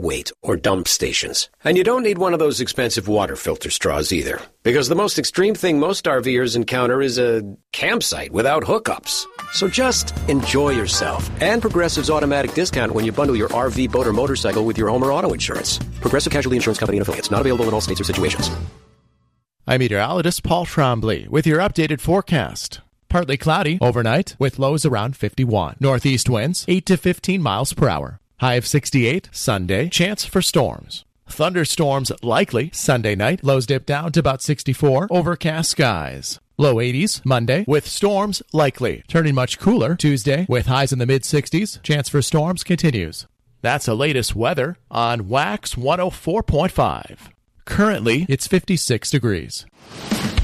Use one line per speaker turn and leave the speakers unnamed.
wait or dump stations. And you don't need one of those expensive water filter straws either, because the most extreme thing most RVers encounter is a campsite without hookups. So just enjoy yourself. And Progressive's automatic discount when you bundle your RV, boat, or motorcycle with your home or auto insurance. Progressive Casualty Insurance Company and affiliates. Not available in all states or situations.
I'm meteorologist Paul Trombley with your updated forecast. Partly cloudy overnight with lows around 51. Northeast winds 8 to 15 miles per hour. High of 68 Sunday. Chance for storms. Thunderstorms likely Sunday night. Lows dip down to about 64. Overcast skies. Low 80s Monday with storms likely. Turning much cooler Tuesday with highs in the mid-60s. Chance for storms continues. That's the latest weather on Wax 104.5. Currently, it's 56 degrees.